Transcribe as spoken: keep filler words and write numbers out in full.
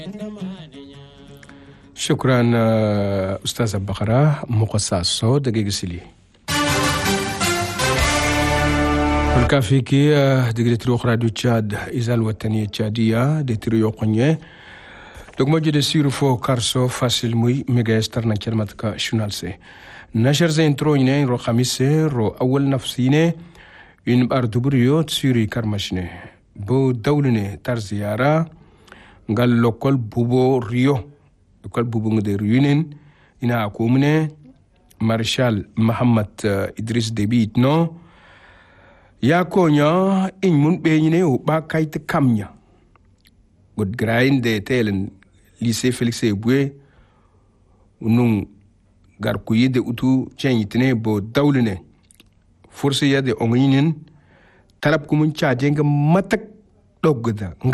شكرا أستاذ بقرة مقصاصو دقيقة سلي والكافيكي دقيقة تروخ راديو تشاد إزال الوطنية التشادية دي تريو قنية دوك موجود سيرو فو كارسو فاسل موي ميغا يسترنا كلمتك شنالسي نشر زين تروينين رو خميسي رو أول نفسيني إن باردوبريو تسيري كرمشني بو دولني تار زيارة قال لوكال بوبو ريو لوكال بوبو ندي ريونين إنا أكومني مارشال محمد إدريس ديبيت نو يا كونيا إن من بيني وبا كايت كاميا قد غراين دي تيلن ليسي فيليكس بوي ونون غاركوية دي أتو جانيتني بو دولني فرصة يدي أمينين talab kumun cha jenga matak dogda